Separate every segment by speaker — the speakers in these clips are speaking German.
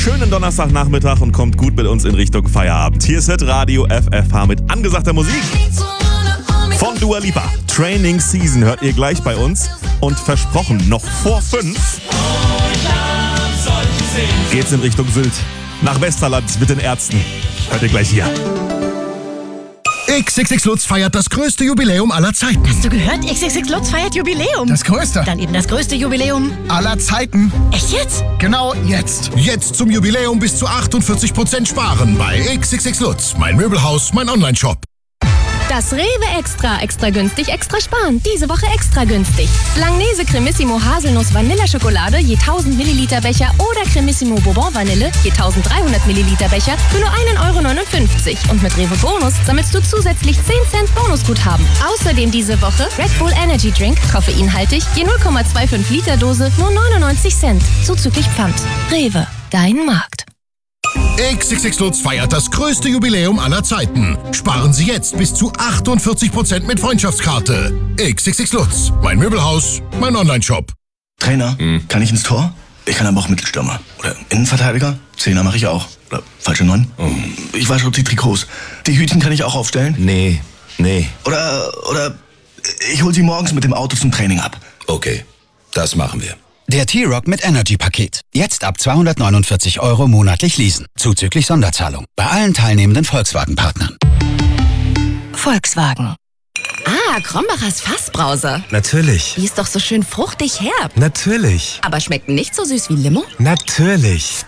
Speaker 1: Schönen Donnerstagnachmittag und kommt gut mit uns in Richtung Feierabend. Hier ist Radio FFH mit angesagter Musik von Dua Lipa. Training Season hört ihr gleich bei uns. Und versprochen, noch vor 5 geht's in Richtung Sylt. Nach Westerland mit den Ärzten. Hört ihr gleich hier.
Speaker 2: XXX Lutz feiert das größte Jubiläum aller Zeiten.
Speaker 3: Hast du gehört? XXX Lutz feiert Jubiläum.
Speaker 2: Das größte?
Speaker 3: Dann eben das größte Jubiläum
Speaker 2: aller Zeiten.
Speaker 3: Echt jetzt?
Speaker 2: Genau jetzt. Jetzt zum Jubiläum bis zu 48% sparen bei XXX Lutz. Mein Möbelhaus, mein Onlineshop.
Speaker 4: Das Rewe extra günstig, extra sparen. Diese Woche extra günstig. Langnese Cremissimo Haselnuss Vanilleschokolade je 1000 Milliliter Becher oder Cremissimo Bourbon Vanille je 1300 Milliliter Becher für nur 1,59 €. Und mit Rewe Bonus sammelst du zusätzlich 10 Cent Bonusguthaben. Außerdem diese Woche Red Bull Energy Drink, koffeinhaltig, je 0,25 Liter Dose, nur 99 Cent. Zuzüglich Pfand. Rewe, dein Markt.
Speaker 2: XXX Lutz feiert das größte Jubiläum aller Zeiten. Sparen Sie jetzt bis zu 48% mit Freundschaftskarte. XXX Lutz, mein Möbelhaus, mein Onlineshop.
Speaker 5: Trainer, kann ich ins Tor? Ich kann aber auch Mittelstürmer. Oder Innenverteidiger? Zehner mache ich auch. Oder falsche 9? Ich wasche auch die Trikots. Die Hütchen kann ich auch aufstellen?
Speaker 6: Nee.
Speaker 5: Oder ich hol sie morgens mit dem Auto zum Training ab.
Speaker 6: Okay, das machen wir.
Speaker 7: Der T-Rock mit Energy-Paket. Jetzt ab 249 € monatlich leasen. Zuzüglich Sonderzahlung. Bei allen teilnehmenden Volkswagen-Partnern.
Speaker 3: Volkswagen. Ah, Krombachers Fassbrause.
Speaker 6: Natürlich.
Speaker 3: Die ist doch so schön fruchtig herb.
Speaker 6: Natürlich.
Speaker 3: Aber schmeckt nicht so süß wie Limo?
Speaker 6: Natürlich.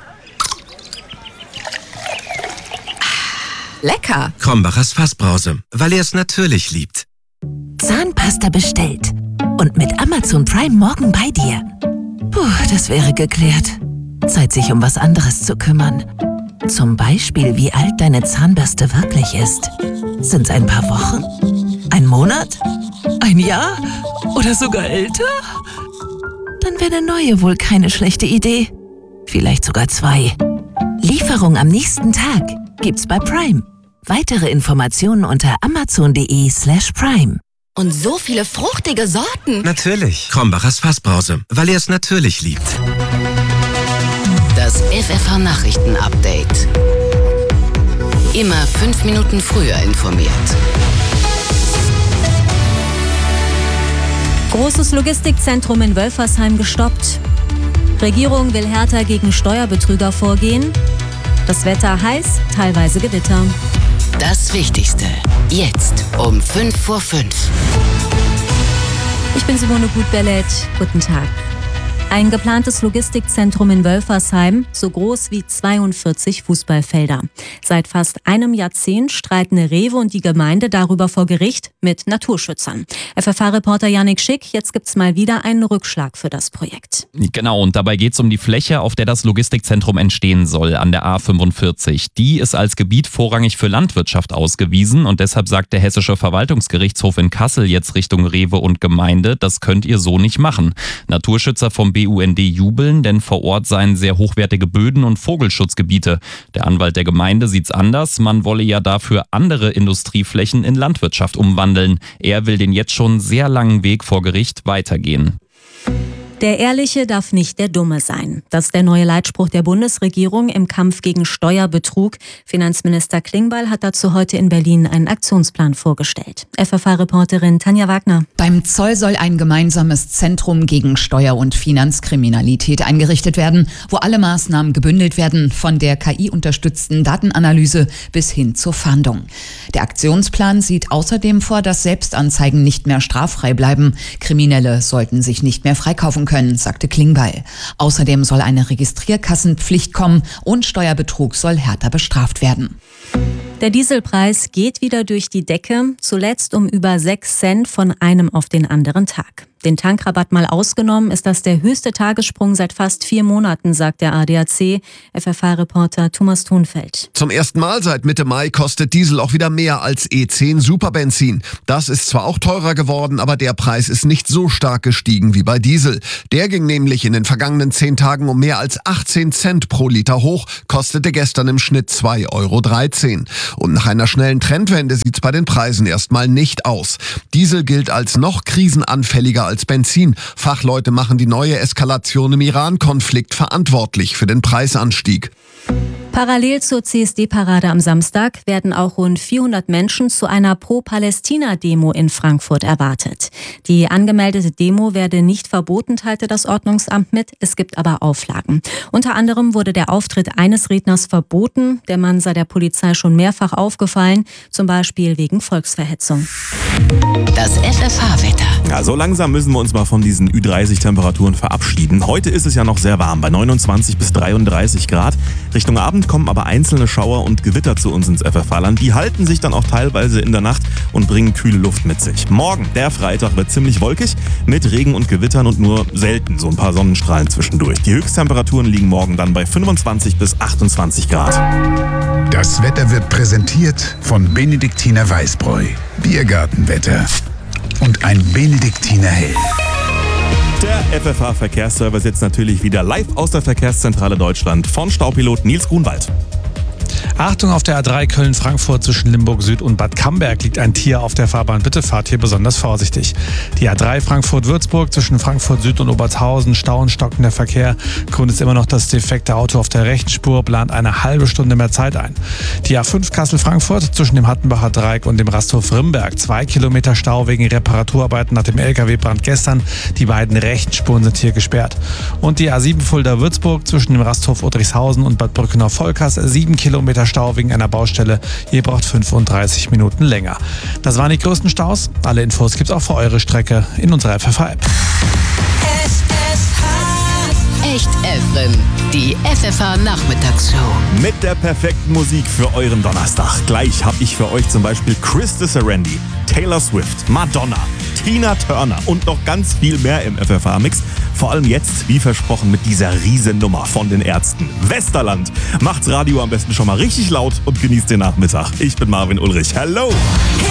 Speaker 3: Lecker.
Speaker 6: Krombachers Fassbrause, weil er es natürlich liebt.
Speaker 8: Zahnpasta bestellt. Und mit Amazon Prime morgen bei dir. Puh, das wäre geklärt. Zeit, sich um was anderes zu kümmern. Zum Beispiel, wie alt deine Zahnbürste wirklich ist. Sind's ein paar Wochen? Ein Monat? Ein Jahr? Oder sogar älter? Dann wäre eine neue wohl keine schlechte Idee. Vielleicht sogar 2. Lieferung am nächsten Tag gibt's bei Prime. Weitere Informationen unter amazon.de/prime.
Speaker 3: Und so viele fruchtige Sorten.
Speaker 6: Natürlich. Krombachers Fassbrause, weil er es natürlich liebt.
Speaker 9: Das FFH-Nachrichten-Update. Immer 5 Minuten früher informiert.
Speaker 10: Großes Logistikzentrum in Wölfersheim gestoppt. Regierung will härter gegen Steuerbetrüger vorgehen. Das Wetter heiß, teilweise Gewitter.
Speaker 9: Das Wichtigste. Jetzt um 5 vor 5.
Speaker 10: Ich bin Simone Gutbellet. Guten Tag. Ein geplantes Logistikzentrum in Wölfersheim, so groß wie 42 Fußballfelder. Seit fast einem Jahrzehnt streiten Rewe und die Gemeinde darüber vor Gericht mit Naturschützern. FFH-Reporter Yannick Schick, jetzt gibt's mal wieder einen Rückschlag für das Projekt.
Speaker 11: Genau, und dabei geht's um die Fläche, auf der das Logistikzentrum entstehen soll, an der A45. Die ist als Gebiet vorrangig für Landwirtschaft ausgewiesen und deshalb sagt der Hessische Verwaltungsgerichtshof in Kassel jetzt Richtung Rewe und Gemeinde, das könnt ihr so nicht machen. Naturschützer vom BUND jubeln, denn vor Ort seien sehr hochwertige Böden und Vogelschutzgebiete. Der Anwalt der Gemeinde sieht's anders. Man wolle ja dafür andere Industrieflächen in Landwirtschaft umwandeln. Er will den jetzt schon sehr langen Weg vor Gericht weitergehen.
Speaker 10: Der Ehrliche darf nicht der Dumme sein. Das ist der neue Leitspruch der Bundesregierung im Kampf gegen Steuerbetrug. Finanzminister Klingbeil hat dazu heute in Berlin einen Aktionsplan vorgestellt. FFH-Reporterin Tanja Wagner.
Speaker 12: Beim Zoll soll ein gemeinsames Zentrum gegen Steuer- und Finanzkriminalität eingerichtet werden, wo alle Maßnahmen gebündelt werden, von der KI-unterstützten Datenanalyse bis hin zur Fahndung. Der Aktionsplan sieht außerdem vor, dass Selbstanzeigen nicht mehr straffrei bleiben. Kriminelle sollten sich nicht mehr freikaufen können, sagte Klingbeil. Außerdem soll eine Registrierkassenpflicht kommen und Steuerbetrug soll härter bestraft werden.
Speaker 10: Der Dieselpreis geht wieder durch die Decke, zuletzt um über 6 Cent von einem auf den anderen Tag. Den Tankrabatt mal ausgenommen, ist das der höchste Tagessprung seit fast 4 Monaten, sagt der ADAC. FFH-Reporter Thomas Thunfeld.
Speaker 13: Zum ersten Mal seit Mitte Mai kostet Diesel auch wieder mehr als E10 Superbenzin. Das ist zwar auch teurer geworden, aber der Preis ist nicht so stark gestiegen wie bei Diesel. Der ging nämlich in den vergangenen 10 Tagen um mehr als 18 Cent pro Liter hoch, kostete gestern im Schnitt 2,13 €. Und nach einer schnellen Trendwende sieht's bei den Preisen erstmal nicht aus. Diesel gilt als noch krisenanfälliger als Benzin. Fachleute machen die neue Eskalation im Iran-Konflikt verantwortlich für den Preisanstieg.
Speaker 10: Parallel zur CSD-Parade am Samstag werden auch rund 400 Menschen zu einer Pro-Palästina-Demo in Frankfurt erwartet. Die angemeldete Demo werde nicht verboten, teilte das Ordnungsamt mit. Es gibt aber Auflagen. Unter anderem wurde der Auftritt eines Redners verboten. Der Mann sei der Polizei schon mehrfach aufgefallen, zum Beispiel wegen Volksverhetzung.
Speaker 9: Das FFH-Wetter.
Speaker 1: Ja, so langsam müssen wir uns mal von diesen Ü30-Temperaturen verabschieden. Heute ist es ja noch sehr warm, bei 29 bis 33 Grad. Richtung Abend kommen aber einzelne Schauer und Gewitter zu uns ins FFH-Land. Die halten sich dann auch teilweise in der Nacht und bringen kühle Luft mit sich. Morgen, der Freitag, wird ziemlich wolkig mit Regen und Gewittern und nur selten so ein paar Sonnenstrahlen zwischendurch. Die Höchsttemperaturen liegen morgen dann bei 25 bis 28 Grad.
Speaker 14: Das Wetter wird präsentiert von Benediktiner Weißbräu. Biergartenwetter. Und ein Benediktiner Hell.
Speaker 1: Der FFH-Verkehrsservice jetzt natürlich wieder live aus der Verkehrszentrale Deutschland von Staupilot Nils Grunwald.
Speaker 15: Achtung, auf der A3 Köln-Frankfurt zwischen Limburg Süd und Bad Camberg liegt ein Tier auf der Fahrbahn. Bitte fahrt hier besonders vorsichtig. Die A3 Frankfurt-Würzburg zwischen Frankfurt Süd und Obertshausen, Stau und stockender Verkehr. Grund ist immer noch das defekte Auto auf der rechten Spur, plant eine halbe Stunde mehr Zeit ein. Die A5 Kassel-Frankfurt zwischen dem Hattenbacher Dreieck und dem Rasthof Rimberg. 2 Kilometer Stau wegen Reparaturarbeiten nach dem LKW-Brand gestern. Die beiden rechten Spuren sind hier gesperrt. Und die A7 Fulda-Würzburg zwischen dem Rasthof Udrichshausen und Bad Brückenau-Volkers. 7 Kilometer Stau wegen einer Baustelle. Ihr braucht 35 Minuten länger. Das waren die größten Staus. Alle Infos gibt's auch für eure Strecke in unserer FFH-App.
Speaker 9: Echt Evren, die FFH-Nachmittagsshow.
Speaker 1: Mit der perfekten Musik für euren Donnerstag. Gleich habe ich für euch zum Beispiel Chris Sarandon, Taylor Swift, Madonna, Tina Turner und noch ganz viel mehr im FFH-Mix. Vor allem jetzt, wie versprochen, mit dieser Riesennummer von den Ärzten. Westerland. Macht's Radio am besten schon mal richtig laut und genießt den Nachmittag. Ich bin Marvin Ulrich. Hello!